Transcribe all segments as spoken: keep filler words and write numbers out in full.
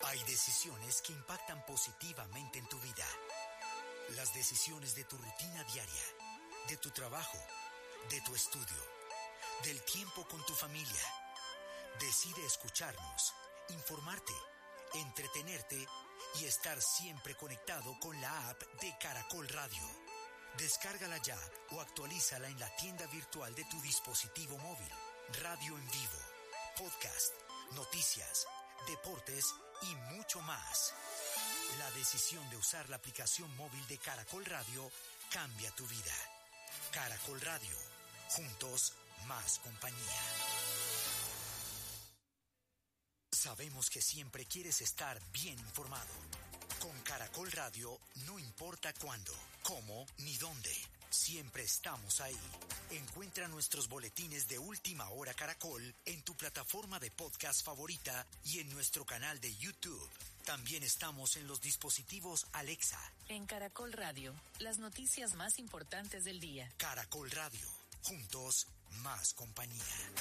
Hay decisiones que impactan positivamente en tu vida. Las decisiones de tu rutina diaria, de tu trabajo, de tu estudio, del tiempo con tu familia. Decide escucharnos, informarte, entretenerte y estar siempre conectado con la app de Caracol Radio. Descárgala ya o actualízala en la tienda virtual de tu dispositivo móvil. Radio en vivo, podcast, noticias, deportes y mucho más. La decisión de usar la aplicación móvil de Caracol Radio cambia tu vida. Caracol Radio, juntos más compañía. Sabemos que siempre quieres estar bien informado. Con Caracol Radio no importa cuándo, cómo ni dónde. Siempre estamos ahí. Encuentra nuestros boletines de Última Hora Caracol en tu plataforma de podcast favorita y en nuestro canal de YouTube. También estamos en los dispositivos Alexa. En Caracol Radio, las noticias más importantes del día. Caracol Radio, juntos más compañía.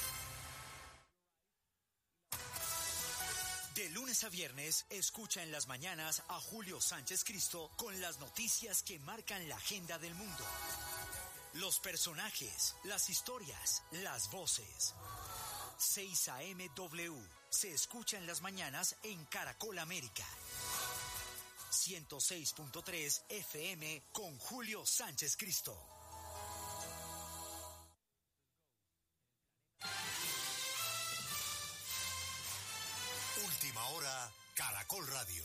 De lunes a viernes, escucha en las mañanas a Julio Sánchez Cristo con las noticias que marcan la agenda del mundo. Los personajes, las historias, las voces. seis A M W se escucha en las mañanas en Caracol América. ciento seis punto tres F M con Julio Sánchez Cristo. Última Hora, Caracol Radio.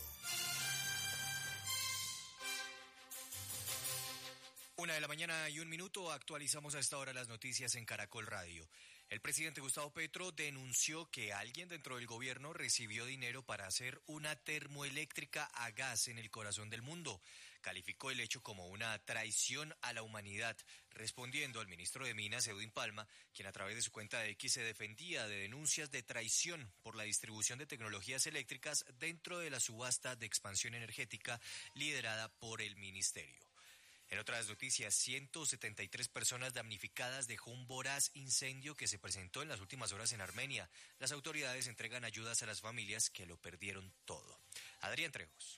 Una de la mañana y un minuto, actualizamos a esta hora las noticias en Caracol Radio. El presidente Gustavo Petro denunció que alguien dentro del gobierno recibió dinero para hacer una termoeléctrica a gas en el corazón del mundo. Calificó el hecho como una traición a la humanidad, respondiendo al ministro de Minas, Edwin Palma, quien a través de su cuenta de X se defendía de denuncias de traición por la distribución de tecnologías eléctricas dentro de la subasta de expansión energética liderada por el ministerio. En otras noticias, ciento setenta y tres personas damnificadas dejó un voraz incendio que se presentó en las últimas horas en Armenia. Las autoridades entregan ayudas a las familias que lo perdieron todo. Adrián Trejos.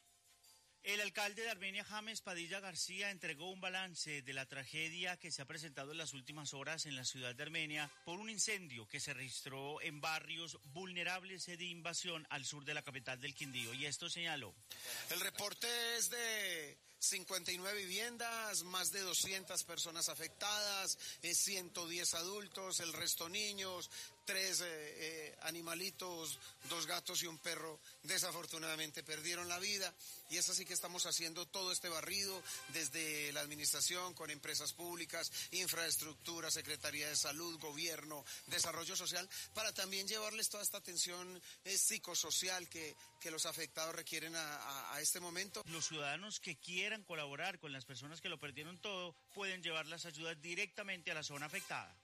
El alcalde de Armenia, James Padilla García, entregó un balance de la tragedia que se ha presentado en las últimas horas en la ciudad de Armenia por un incendio que se registró en barrios vulnerables de invasión al sur de la capital del Quindío. Y esto señaló. El reporte es de cincuenta y nueve viviendas, más de doscientas personas afectadas, eh, ciento diez adultos, el resto niños, tres eh, eh, animalitos, dos gatos y un perro desafortunadamente perdieron la vida. Y es así que estamos haciendo todo este barrido desde la administración, con empresas públicas, infraestructura, Secretaría de Salud, Gobierno, Desarrollo Social, para también llevarles toda esta atención eh, psicosocial que, que los afectados requieren a, a, a este momento. Los ciudadanos que quieran colaborar con las personas que lo perdieron todo pueden llevar las ayudas directamente a la zona afectada.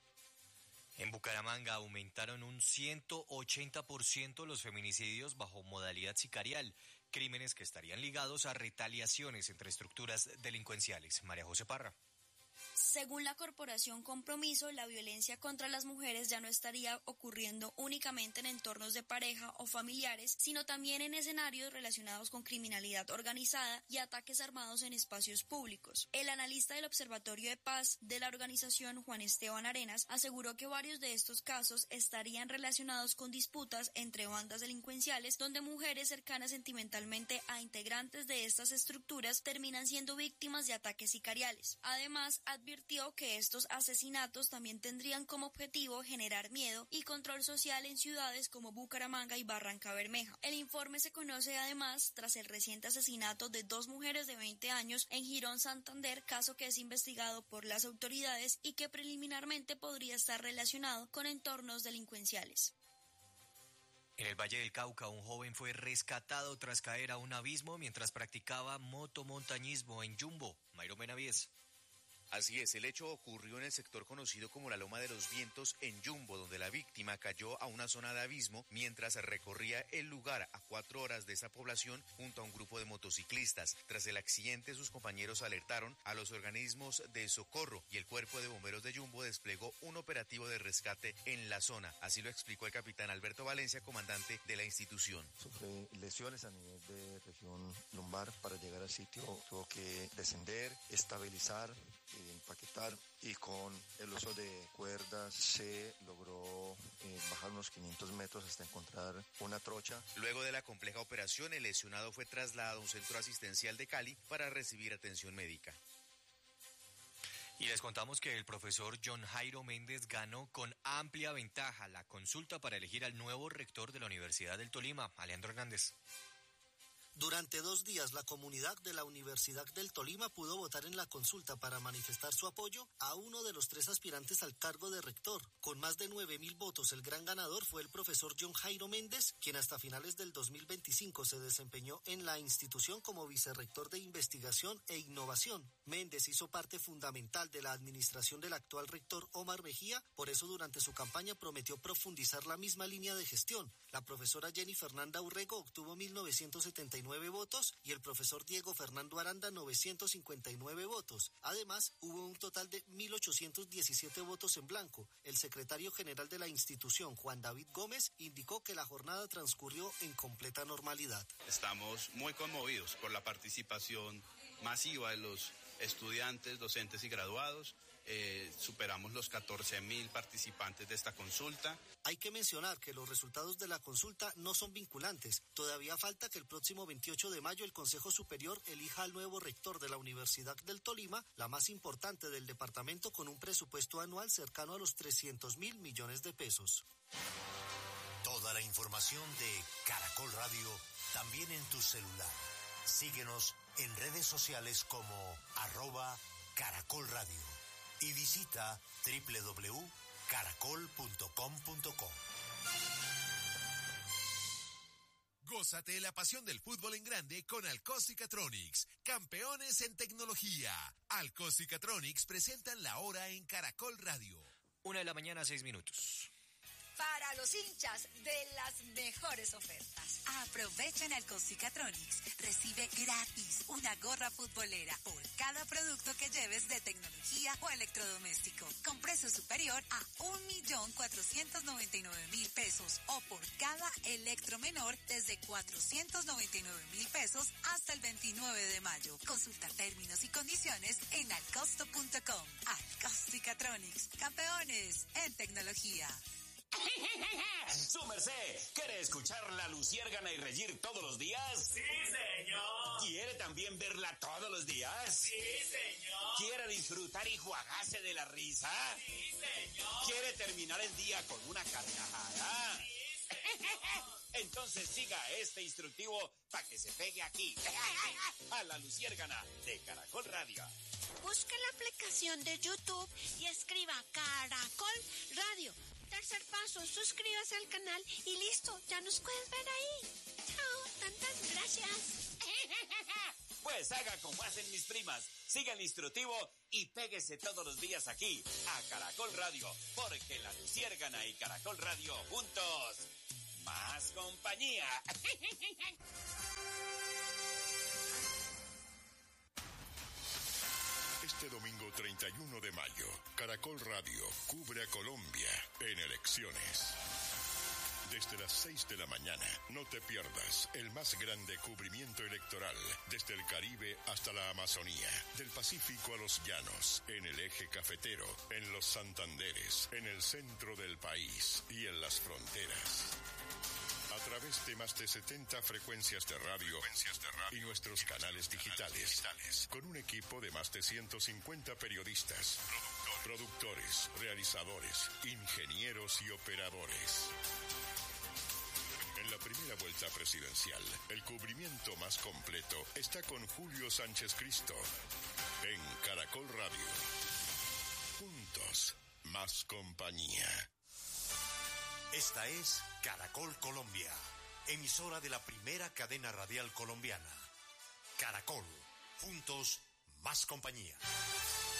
En Bucaramanga aumentaron un ciento ochenta por ciento los feminicidios bajo modalidad sicarial, crímenes que estarían ligados a retaliaciones entre estructuras delincuenciales. María José Parra. Según la Corporación Compromiso, la violencia contra las mujeres ya no estaría ocurriendo únicamente en entornos de pareja o familiares, sino también en escenarios relacionados con criminalidad organizada y ataques armados en espacios públicos. El analista del Observatorio de Paz de la organización, Juan Esteban Arenas, aseguró que varios de estos casos estarían relacionados con disputas entre bandas delincuenciales, donde mujeres cercanas sentimentalmente a integrantes de estas estructuras terminan siendo víctimas de ataques sicariales. Además, advirtió que estos asesinatos también tendrían como objetivo generar miedo y control social en ciudades como Bucaramanga y Barranca Bermeja. El informe se conoce además tras el reciente asesinato de dos mujeres de veinte años en Girón, Santander, caso que es investigado por las autoridades y que preliminarmente podría estar relacionado con entornos delincuenciales. En el Valle del Cauca, un joven fue rescatado tras caer a un abismo mientras practicaba motomontañismo en Jumbo. Mayro Benavides. Así es, el hecho ocurrió en el sector conocido como la Loma de los Vientos en Yumbo, donde la víctima cayó a una zona de abismo mientras recorría el lugar a cuatro horas de esa población junto a un grupo de motociclistas. Tras el accidente, sus compañeros alertaron a los organismos de socorro y el Cuerpo de Bomberos de Yumbo desplegó un operativo de rescate en la zona. Así lo explicó el capitán Alberto Valencia, comandante de la institución. Sufre lesiones a nivel de región lumbar. Para llegar al sitio tuvo que descender, estabilizar, empaquetar, y con el uso de cuerdas se logró eh, bajar unos quinientos metros hasta encontrar una trocha. Luego de la compleja operación, el lesionado fue trasladado a un centro asistencial de Cali para recibir atención médica. Y les contamos que el profesor John Jairo Méndez ganó con amplia ventaja la consulta para elegir al nuevo rector de la Universidad del Tolima, Alejandro Hernández. Durante dos días, la comunidad de la Universidad del Tolima pudo votar en la consulta para manifestar su apoyo a uno de los tres aspirantes al cargo de rector. Con más de nueve mil votos, el gran ganador fue el profesor John Jairo Méndez, quien hasta finales del dos mil veinticinco se desempeñó en la institución como vicerrector de investigación e innovación. Méndez hizo parte fundamental de la administración del actual rector Omar Mejía, por eso durante su campaña prometió profundizar la misma línea de gestión. La profesora Jenny Fernanda Urrego obtuvo mil novecientos setenta y nueve votos y el profesor Diego Fernando Aranda novecientos cincuenta y nueve votos. Además, hubo un total de mil ochocientos diecisiete votos en blanco. El secretario general de la institución, Juan David Gómez, indicó que la jornada transcurrió en completa normalidad. Estamos muy conmovidos por la participación masiva de los estudiantes, docentes y graduados. Eh, superamos los catorce mil participantes de esta consulta. Hay que mencionar que los resultados de la consulta no son vinculantes. Todavía falta que el próximo veintiocho de mayo el Consejo Superior elija al nuevo rector de la Universidad del Tolima, la más importante del departamento, con un presupuesto anual cercano a los trescientos mil millones de pesos. Toda la información de Caracol Radio también en tu celular. Síguenos en redes sociales como arroba Caracol Radio y visita doble u doble u doble u punto caracol punto com punto co. Gózate la pasión del fútbol en grande con Alcos y Catronics, campeones en tecnología. Alcos y Catronics presentan la hora en Caracol Radio. Una de la mañana, seis minutos. Para los hinchas de las mejores ofertas. Aprovecha en Alcos y Catronics. Recibe gratis una gorra futbolera por cada producto que lleves de tecnología o electrodoméstico, con precio superior a un millón cuatrocientos noventa y nueve mil pesos, o por cada electro menor desde cuatrocientos noventa y nueve mil pesos hasta el veintinueve de mayo. Consulta términos y condiciones en alcosto punto com. Alcos y Catronics, campeones en tecnología. Su merced, ¿quiere escuchar la Luciérgana y reír todos los días? Sí, señor. ¿Quiere también verla todos los días? Sí, señor. ¿Quiere disfrutar y jugarse de la risa? Sí, señor. ¿Quiere terminar el día con una carcajada? Sí, señor. Entonces siga este instructivo para que se pegue aquí, a la Luciérgana de Caracol Radio. Busque la aplicación de YouTube y escriba Caracol Radio. Tercer paso, suscríbase al canal y listo, ya nos puedes ver ahí. Chao, tantas gracias. Pues haga como hacen mis primas, siga el instructivo y péguese todos los días aquí a Caracol Radio, porque la Luciérgana y Caracol Radio juntos, más compañía. Este domingo treinta y uno de mayo, Caracol Radio cubre a Colombia en elecciones. Desde las seis de la mañana, no te pierdas el más grande cubrimiento electoral, desde el Caribe hasta la Amazonía, del Pacífico a los llanos, en el eje cafetero, en los Santanderes, en el centro del país y en las fronteras. A través de más de setenta frecuencias de radio, frecuencias de radio y nuestros canales digitales, digitales, con un equipo de más de ciento cincuenta periodistas, productores, productores, realizadores, ingenieros y operadores. En la primera vuelta presidencial, el cubrimiento más completo está con Julio Sánchez Cristo en Caracol Radio. Juntos, más compañía. Esta es Caracol Colombia, emisora de la primera cadena radial colombiana. Caracol, juntos, más compañía.